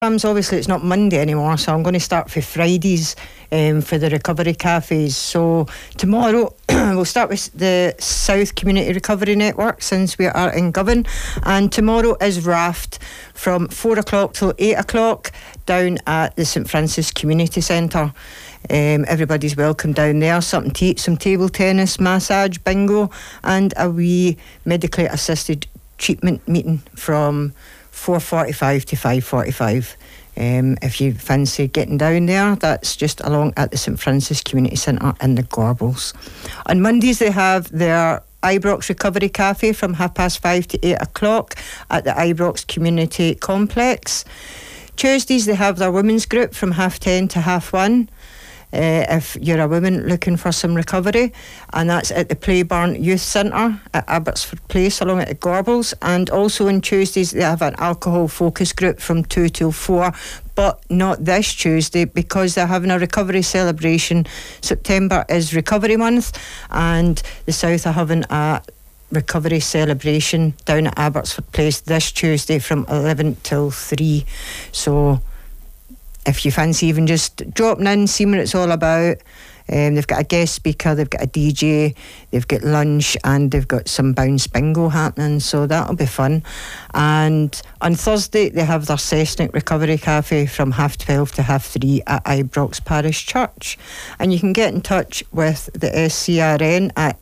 Obviously it's not Monday anymore, so I'm going to start for Fridays for the recovery cafes. So tomorrow we'll start with the South Community Recovery Network, since we are in Govan, and tomorrow is Raft from 4 o'clock till 8 o'clock down at the St Francis Community Centre. Everybody's welcome down there. Something to eat, some table tennis, massage, bingo, and a wee medically assisted treatment meeting from 4:45 to 5:45. If you fancy getting down there, that's just along at the St Francis Community Centre in the Gorbals. On Mondays they have their Ibrox Recovery Cafe from 5:30 to 8 o'clock at the Ibrox Community Complex. Tuesdays they have their women's group from 10:30 to 1:30. If you're a woman looking for some recovery, and that's at the Playburn Youth Centre at Abbotsford Place along at the Gorbals. And also on Tuesdays they have an alcohol focus group from 2 till 4, but not this Tuesday because they're having a recovery celebration. September is Recovery Month, and the South are having a recovery celebration down at Abbotsford Place this Tuesday from 11 till 3. So if you fancy even just dropping in, seeing what it's all about. They've got a guest speaker, they've got a DJ, they've got lunch, and they've got some bounce bingo happening, so that'll be fun. And on Thursday they have their Cessnock Recovery Cafe from 12:30 to 3:30 at Ibrox Parish Church. And you can get in touch with the SCRN at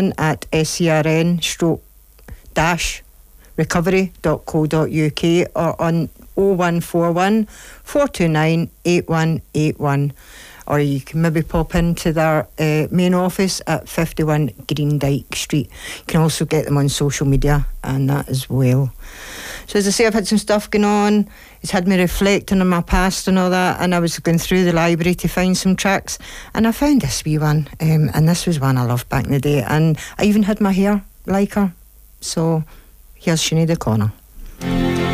admin@scrn-recovery.co.uk or on 0141 429 8181, or you can maybe pop into their main office at 51 Greendyke Street. You can also get them on social media and that as well. So as I say, I've had some stuff going on. It's had me reflecting on my past and all that, and I was going through the library to find some tracks, and I found this wee one, and this was one I loved back in the day, and I even had my hair like her. So here's Sinead O'Connor.